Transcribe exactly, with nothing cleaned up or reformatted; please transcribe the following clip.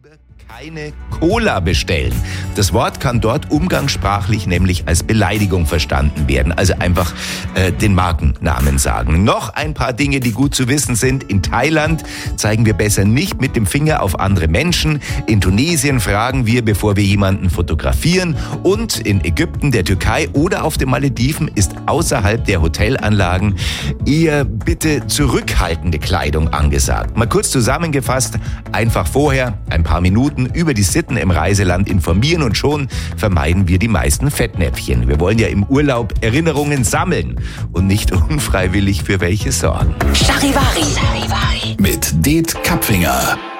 keine Cola bestellen. Das Wort kann dort umgangssprachlich nämlich als Beleidigung verstanden werden. Also einfach äh, den Markennamen sagen. Noch ein paar Dinge, die gut zu wissen sind. In Thailand zeigen wir besser nicht mit dem Finger auf andere Menschen. In Tunesien fragen wir, bevor wir jemanden fotografieren. Und in Ägypten, der Türkei oder auf den Malediven ist außerhalb der Hotelanlagen eher bitte zurückhaltende Kleidung angesagt. Mal kurz zusammengefasst, einfach vorher ein paar Minuten über die Sitten im Reiseland informieren und schon vermeiden wir die meisten Fettnäpfchen. Wir wollen ja im Urlaub Erinnerungen sammeln und nicht unfreiwillig für welche sorgen. Charivari mit Det Kapfinger.